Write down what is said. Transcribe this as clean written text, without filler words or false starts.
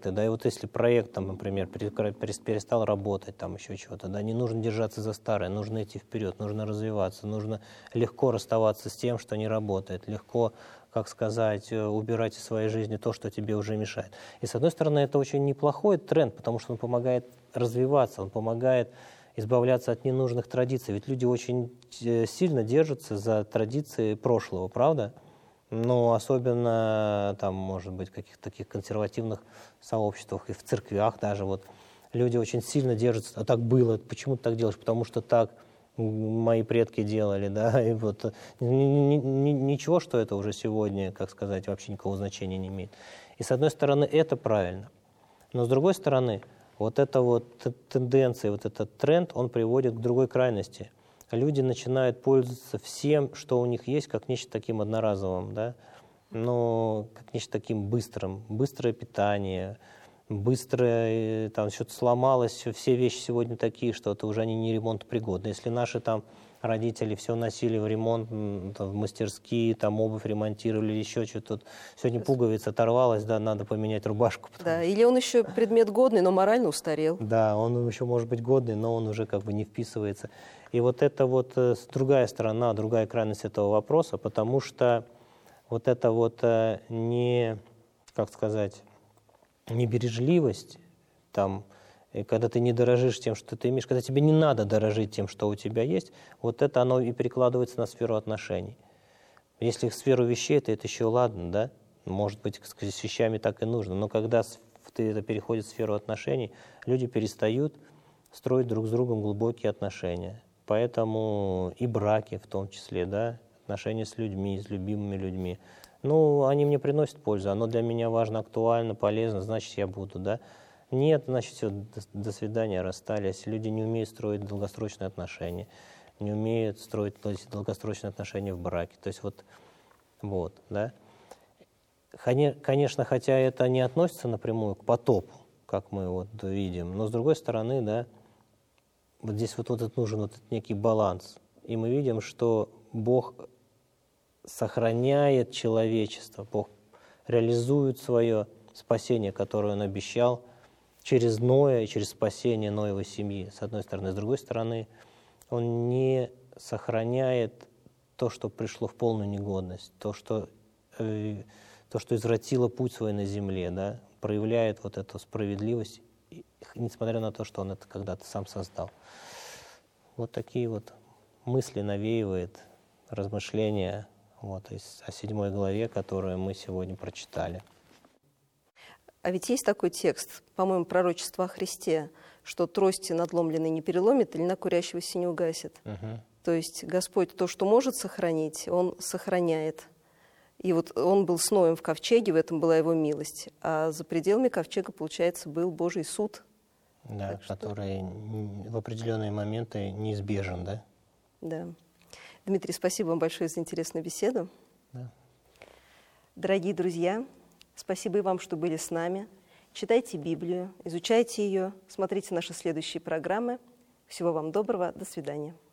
проекты, да, и вот если проект, там, например, перестал работать, там еще чего-то, да, не нужно держаться за старое, нужно идти вперед, нужно развиваться, нужно легко расставаться с тем, что не работает, легко, как сказать, убирать из своей жизни то, что тебе уже мешает. И с одной стороны, это очень неплохой тренд, потому что он помогает развиваться, он помогает избавляться от ненужных традиций. Ведь люди очень сильно держатся за традиции прошлого, правда? Но особенно, там, может быть, в каких-то таких консервативных сообществах и в церквях даже, вот, люди очень сильно держатся, а так было, почему ты так делаешь? Потому что так мои предки делали, да, и вот ничего, что это уже сегодня, как сказать, вообще никакого значения не имеет. И с одной стороны, это правильно, но с другой стороны, вот эта вот тенденция, вот этот тренд, он приводит к другой крайности. Люди начинают пользоваться всем, что у них есть, как нечто таким одноразовым, да, но как нечто таким быстрым. Быстрое питание, быстрое, там что-то сломалось, все вещи сегодня такие, что это уже они не ремонтопригодны. Если наши там родители все носили в ремонт, в мастерские, там обувь ремонтировали, еще что-то. Сегодня пуговица оторвалась, да, надо поменять рубашку. Да, или он еще предмет годный, но морально устарел. Да, он еще может быть годный, но он уже как бы не вписывается. И вот это вот другая сторона, другая крайность этого вопроса, потому что вот это вот не, как сказать, небережливость, там, когда ты не дорожишь тем, что ты имеешь, когда тебе не надо дорожить тем, что у тебя есть, вот это оно и перекладывается на сферу отношений. Если в сферу вещей, то это еще ладно, да, может быть, с вещами так и нужно, но когда это переходит в сферу отношений, люди перестают строить друг с другом глубокие отношения. Поэтому и браки в том числе, да, отношения с людьми, с любимыми людьми. Ну, они мне приносят пользу, оно для меня важно, актуально, полезно, значит, я буду, да. Нет, значит, все, до свидания, расстались. Люди не умеют строить долгосрочные отношения, не умеют строить долгосрочные отношения в браке. То есть вот, да. Конечно, хотя это не относится напрямую к потопу, как мы вот видим, но с другой стороны, да, вот здесь вот этот нужен вот этот некий баланс. И мы видим, что Бог сохраняет человечество, Бог реализует свое спасение, которое Он обещал через Ноя и через спасение Ноевой семьи, с одной стороны. С другой стороны, Он не сохраняет то, что пришло в полную негодность, то, что извратило путь свой на земле, да, проявляет вот эту справедливость, несмотря на то, что Он это когда-то сам создал. Вот такие вот мысли навеивает размышления вот, о 7 главе, которую мы сегодня прочитали. А ведь есть такой текст, по-моему, пророчество о Христе, что трости надломленные не переломит, и льна курящегося не угасит. Угу. То есть Господь то, что может сохранить, Он сохраняет. И вот Он был с Ноем в ковчеге, в этом была Его милость. А за пределами ковчега, получается, был Божий суд. Да, который в определенные моменты неизбежен, да? Да. Дмитрий, спасибо вам большое за интересную беседу. Да. Дорогие друзья, спасибо и вам, что были с нами. Читайте Библию, изучайте ее, смотрите наши следующие программы. Всего вам доброго, до свидания.